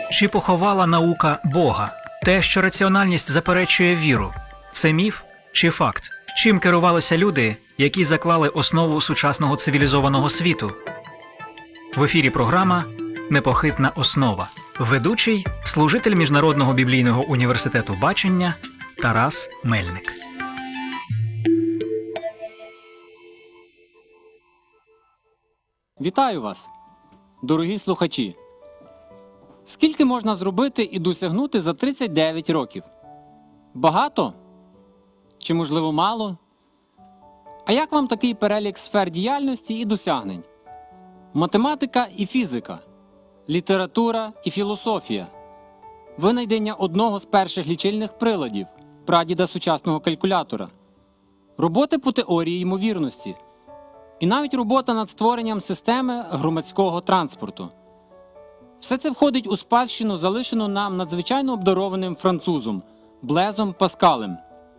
Чи поховала наука Бога? Те, що раціональність заперечує віру – це міф чи факт? Чим керувалися люди, які заклали основу сучасного цивілізованого світу? В ефірі програма «Непохитна основа». Ведучий – служитель Міжнародного біблійного університету бачення Тарас Мельник. Вітаю вас, дорогі слухачі! Скільки можна зробити і досягнути за 39 років? Багато? Чи, можливо, мало? А як вам такий перелік сфер діяльності і досягнень? Математика і фізика, література і філософія, винайдення одного з перших лічильних приладів, прадіда сучасного калькулятора, роботи по теорії ймовірності, і навіть робота над створенням системи громадського транспорту. Все це входить у спадщину, залишену нам надзвичайно обдарованим французом Блезом Паскалем.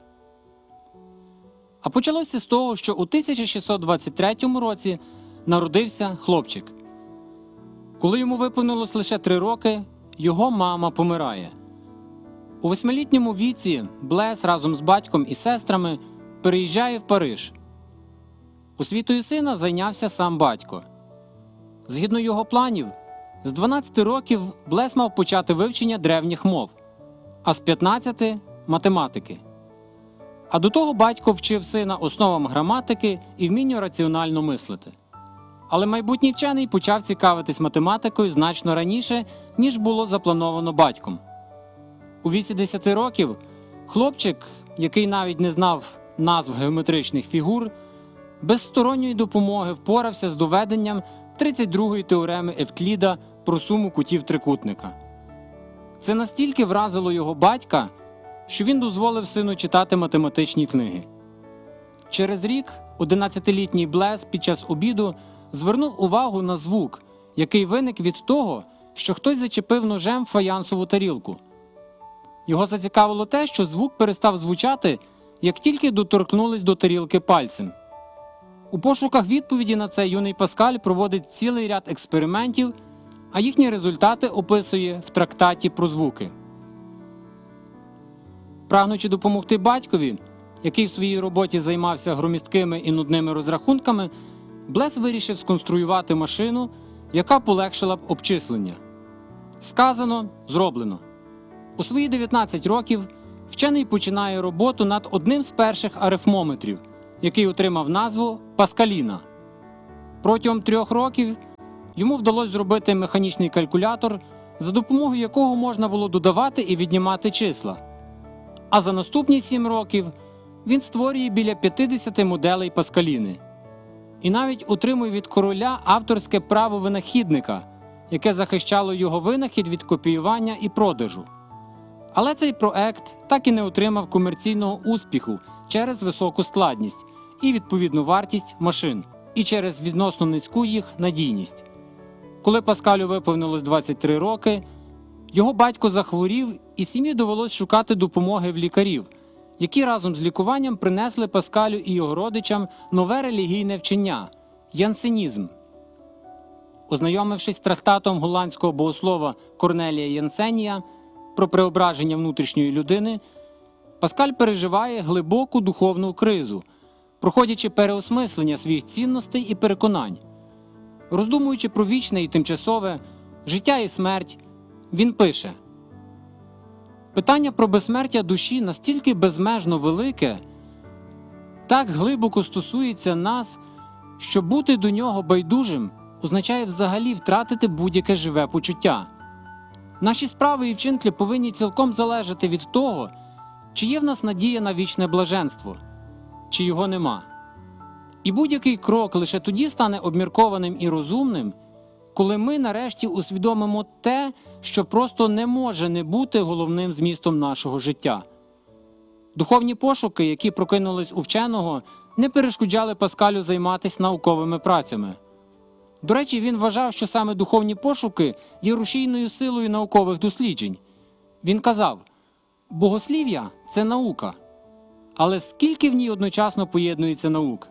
А почалося з того, що у 1623 році народився хлопчик. Коли йому виповнилось лише 3 роки, його мама помирає. У 8-літньому віці Блез разом з батьком і сестрами переїжджає в Париж. Освітою сина зайнявся сам батько. Згідно його планів, з 12 років Блез мав почати вивчення древніх мов, а з 15 – математики. А до того батько вчив сина основам граматики і вмінню раціонально мислити. Але майбутній вчений почав цікавитись математикою значно раніше, ніж було заплановано батьком. У віці 10 років хлопчик, який навіть не знав назв геометричних фігур, без сторонньої допомоги впорався з доведенням 32-ї теореми Евкліда про суму кутів трикутника. Це настільки вразило його батька, що він дозволив сину читати математичні книги. Через рік 11-літній Блез під час обіду звернув увагу на звук, який виник від того, що хтось зачепив ножем фаянсову тарілку. Його зацікавило те, що звук перестав звучати, як тільки доторкнулись до тарілки пальцем. У пошуках відповіді на це юний Паскаль проводить цілий ряд експериментів, а їхні результати описує в трактаті про звуки. Прагнучи допомогти батькові, який в своїй роботі займався громісткими і нудними розрахунками, Блез вирішив сконструювати машину, яка полегшила б обчислення. Сказано – зроблено. У свої 19 років вчений починає роботу над одним з перших арифмометрів, який отримав назву Паскаліна. Протягом 3 років йому вдалося зробити механічний калькулятор, за допомогою якого можна було додавати і віднімати числа. А за наступні 7 років він створює біля 50 моделей Паскаліни. І навіть отримує від короля авторське право винахідника, яке захищало його винахід від копіювання і продажу. Але цей проект так і не отримав комерційного успіху через високу складність і відповідну вартість машин, і через відносно низьку їх надійність. Коли Паскалю виповнилось 23 роки, його батько захворів і сім'ї довелось шукати допомоги в лікарів, які разом з лікуванням принесли Паскалю і його родичам нове релігійне вчення – янсенізм. Ознайомившись з трактатом голландського богослова Корнелія Янсенія про преображення внутрішньої людини, Паскаль переживає глибоку духовну кризу, проходячи переосмислення своїх цінностей і переконань. Роздумуючи про вічне і тимчасове, життя і смерть, він пише: «Питання про безсмертя душі настільки безмежно велике, так глибоко стосується нас, що бути до нього байдужим означає взагалі втратити будь-яке живе почуття. Наші справи і вчинки повинні цілком залежати від того, чи є в нас надія на вічне блаженство, чи його нема. І будь-який крок лише тоді стане обміркованим і розумним, коли ми нарешті усвідомимо те, що просто не може не бути головним змістом нашого життя». Духовні пошуки, які прокинулись у вченого, не перешкоджали Паскалю займатися науковими працями. До речі, він вважав, що саме духовні пошуки є рушійною силою наукових досліджень. Він казав: «Богослів'я – це наука, але скільки в ній одночасно поєднується наук?»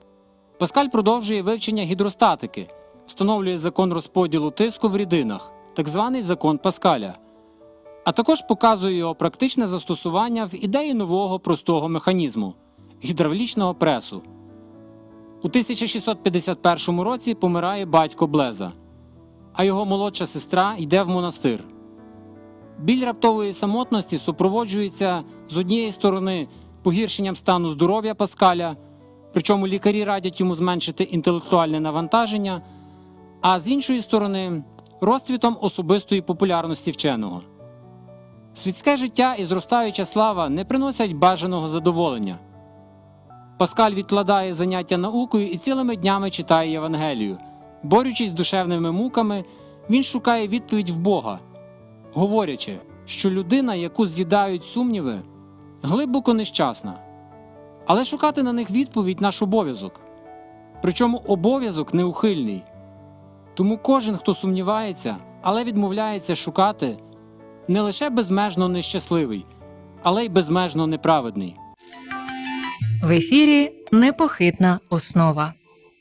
Паскаль продовжує вивчення гідростатики, встановлює закон розподілу тиску в рідинах так званий закон Паскаля, а також показує його практичне застосування в ідеї нового простого механізму – гідравлічного пресу. У 1651 році помирає батько Блеза, а його молодша сестра йде в монастир. Біль раптової самотності супроводжується з однієї сторони погіршенням стану здоров'я Паскаля, причому лікарі радять йому зменшити інтелектуальне навантаження, а з іншої сторони – розцвітом особистої популярності вченого. Світське життя і зростаюча слава не приносять бажаного задоволення. Паскаль відкладає заняття наукою і цілими днями читає Євангелію. Борючись з душевними муками, він шукає відповідь в Бога, говорячи, що людина, яку з'їдають сумніви, глибоко нещасна. Але шукати на них відповідь – наш обов'язок. Причому обов'язок неухильний. Тому кожен, хто сумнівається, але відмовляється шукати, не лише безмежно нещасливий, але й безмежно неправедний. В ефірі «Непохитна основа».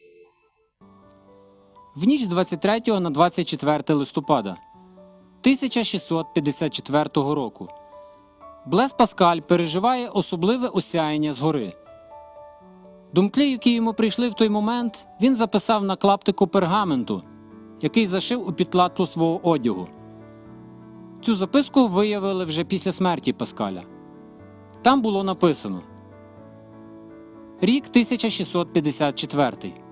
В ніч з 23 на 24 листопада 1654 року Блез Паскаль переживає особливе осяяння згори. Думки, які йому прийшли в той момент, він записав на клаптику пергаменту, який зашив у підкладку свого одягу. Цю записку виявили вже після смерті Паскаля. Там було написано: рік 1654.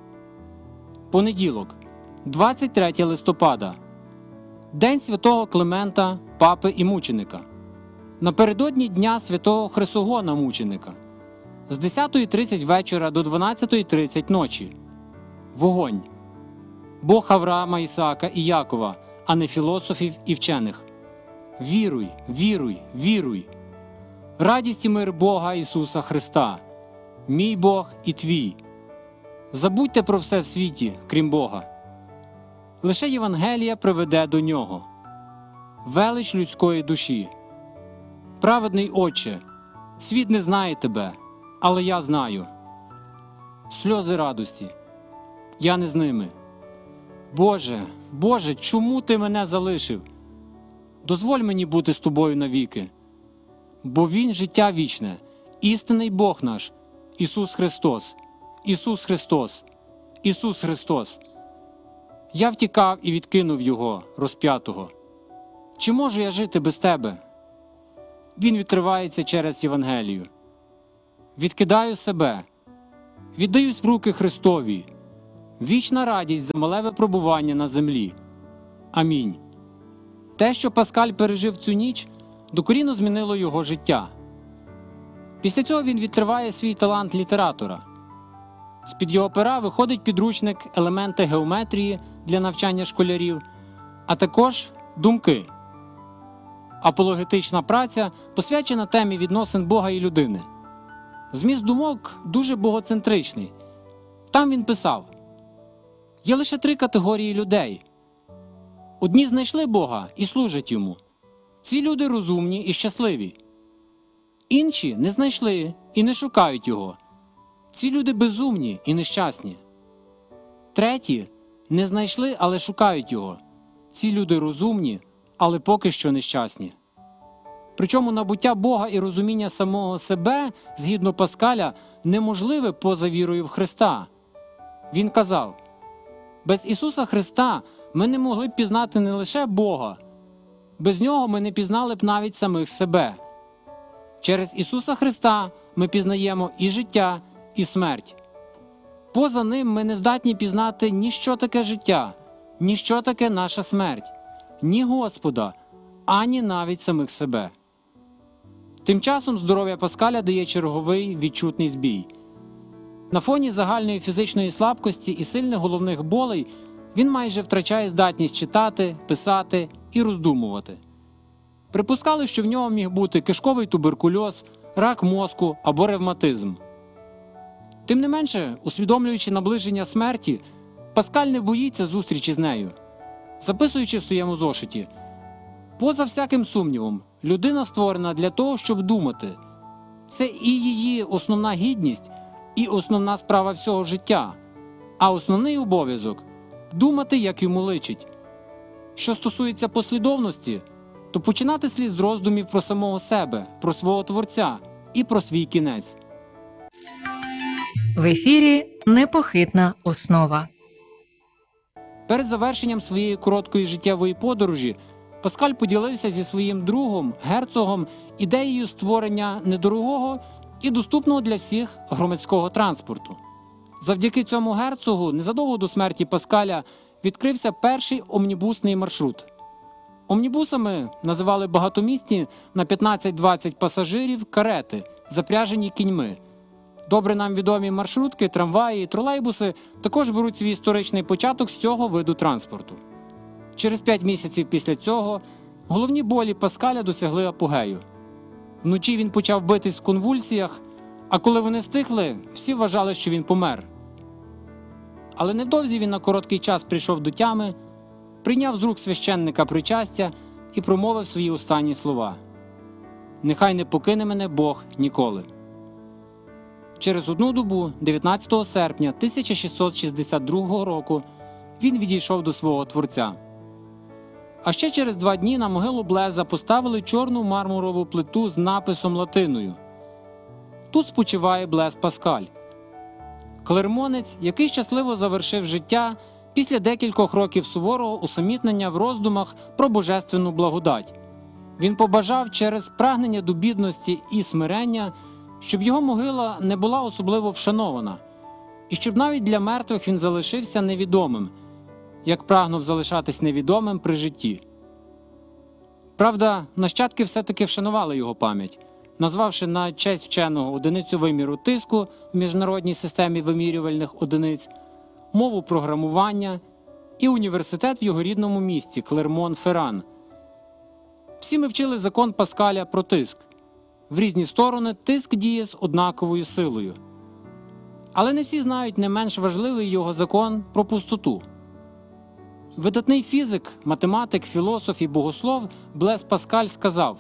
Понеділок, 23 листопада. День святого Климента, папи і мученика. Напередодні дня святого Хрисогона мученика. З 10:30 вечора до 12:30 ночі. Вогонь. Бог Авраама, Ісаака і Якова, а не філософів і вчених. Віруй, віруй, віруй. Радість і мир Бога Ісуса Христа. Мій Бог і твій. Забудьте про все в світі, крім Бога. Лише Євангелія приведе до нього. Велич людської душі. Праведний Отче, світ не знає тебе, але я знаю. Сльози радості. Я не з ними. Боже, Боже, чому ти мене залишив? Дозволь мені бути з тобою навіки. Бо Він життя вічне, істинний Бог наш, Ісус Христос, Ісус Христос, Ісус Христос. Я втікав і відкинув Його, розп'ятого. Чи можу я жити без тебе? Він відкривається через Євангелію. Відкидаю себе, віддаюсь в руки Христові. Вічна радість за мале випробування на землі. Амінь. Те, що Паскаль пережив цю ніч, докорінно змінило його життя. Після цього він відкриває свій талант літератора. З-під його пера виходить підручник «Елементи геометрії» для навчання школярів, а також «Думки». Апологетична праця посвячена темі відносин Бога і людини. Зміст думок дуже богоцентричний. Там він писав: «Є лише 3 категорії людей. Одні знайшли Бога і служать Йому. Ці люди розумні і щасливі. Інші не знайшли і не шукають Його. Ці люди безумні і нещасні. Треті не знайшли, але шукають Його. Ці люди розумні, але поки що нещасні». Причому набуття Бога і розуміння самого себе, згідно Паскаля, неможливе поза вірою в Христа. Він казав: «Без Ісуса Христа ми не могли б пізнати не лише Бога, без Нього ми не пізнали б навіть самих себе. Через Ісуса Христа ми пізнаємо і життя, і смерть. Поза Ним ми не здатні пізнати ні що таке життя, ні що таке наша смерть, ні Господа, ані навіть самих себе». Тим часом здоров'я Паскаля дає черговий відчутний збій. На фоні загальної фізичної слабкості і сильних головних болей він майже втрачає здатність читати, писати і роздумувати. Припускали, що в нього міг бути кишковий туберкульоз, рак мозку або ревматизм. Тим не менше, усвідомлюючи наближення смерті, Паскаль не боїться зустрічі з нею. Записуючи в своєму зошиті: «Поза всяким сумнівом, людина створена для того, щоб думати. Це і її основна гідність, і основна справа всього життя, а основний обов'язок – думати, як йому личить. Що стосується послідовності, то починати слід з роздумів про самого себе, про свого Творця і про свій кінець. В ефірі Непохитна основа. Перед завершенням своєї короткої життєвої подорожі Паскаль поділився зі своїм другом, герцогом, ідеєю створення недорогого і доступного для всіх громадського транспорту. Завдяки цьому герцогу незадовго до смерті Паскаля відкрився перший омнібусний маршрут. Омнібусами називали багатомісні на 15-20 пасажирів карети, запряжені кіньми. Добре нам відомі маршрутки, трамваї і тролейбуси також беруть свій історичний початок з цього виду транспорту. Через 5 місяців після цього головні болі Паскаля досягли апогею. Вночі він почав битись в конвульсіях, а коли вони стихли, всі вважали, що він помер. Але невдовзі він на короткий час прийшов до тями, прийняв з рук священника причастя і промовив свої останні слова: «Нехай не покине мене Бог ніколи». Через одну добу, 19 серпня 1662 року, він відійшов до свого Творця. А ще через 2 дні на могилу Блеза поставили чорну мармурову плиту з написом латиною: «Тут спочиває Блез Паскаль». Клермонець, який щасливо завершив життя після декількох років суворого усамітнення в роздумах про божественну благодать. Він побажав через прагнення до бідності і смирення, щоб його могила не була особливо вшанована, і щоб навіть для мертвих він залишився невідомим, як прагнув залишатись невідомим при житті. Правда, нащадки все-таки вшанували його пам'ять, назвавши на честь вченого одиницю виміру тиску в міжнародній системі вимірювальних одиниць, мову програмування і університет в його рідному місті Клермон-Ферран. Всі ми вчили закон Паскаля про тиск. В різні сторони тиск діє з однаковою силою. Але не всі знають не менш важливий його закон про пустоту. Видатний фізик, математик, філософ і богослов Блез Паскаль сказав: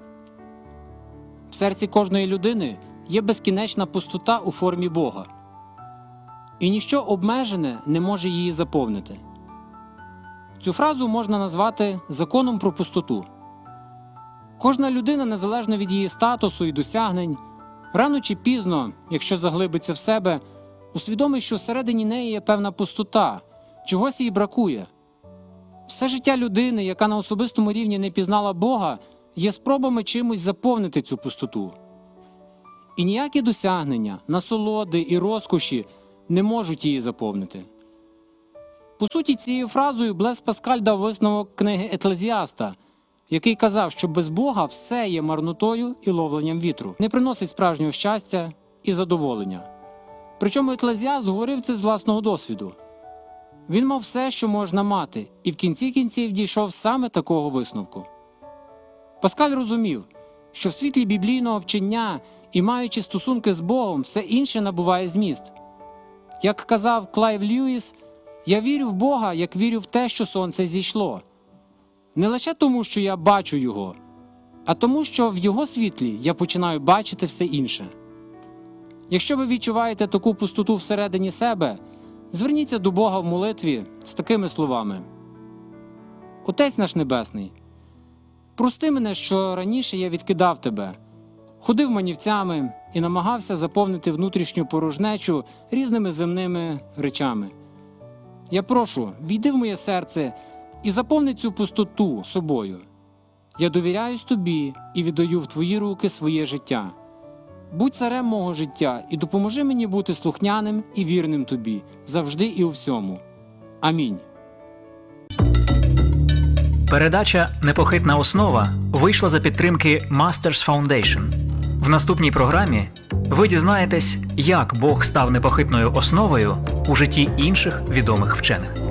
«В серці кожної людини є безкінечна пустота у формі Бога, і ніщо обмежене не може її заповнити». Цю фразу можна назвати законом про пустоту. Кожна людина, незалежно від її статусу і досягнень, рано чи пізно, якщо заглибиться в себе, усвідомить, що всередині неї є певна пустота, чогось їй бракує. Все життя людини, яка на особистому рівні не пізнала Бога, є спробами чимось заповнити цю пустоту. І ніякі досягнення, насолоди і розкоші не можуть її заповнити. По суті, цією фразою Блез Паскаль дав висновок книги Еклезіаста, який казав, що без Бога все є марнотою і ловленням вітру, не приносить справжнього щастя і задоволення. Причому Еклезіаст говорив це з власного досвіду. Він мав все, що можна мати, і в кінці кінців дійшов саме такого висновку. Паскаль розумів, що в світлі біблійного вчення і маючи стосунки з Богом, все інше набуває зміст. Як казав Клайв Льюіс, «Я вірю в Бога, як вірю в те, що сонце зійшло. Не лише тому, що я бачу його, а тому, що в його світлі я починаю бачити все інше». Якщо ви відчуваєте таку пустоту всередині себе, зверніться до Бога в молитві з такими словами: «Отець наш Небесний, прости мене, що раніше я відкидав тебе, ходив манівцями і намагався заповнити внутрішню порожнечу різними земними речами. Я прошу, війди в моє серце і заповни цю пустоту собою. Я довіряюсь тобі і віддаю в твої руки своє життя. Будь царем мого життя і допоможи мені бути слухняним і вірним тобі, завжди і у всьому. Амінь». Передача «Непохитна основа» вийшла за підтримки Masters Foundation. В наступній програмі ви дізнаєтесь, як Бог став непохитною основою у житті інших відомих вчених.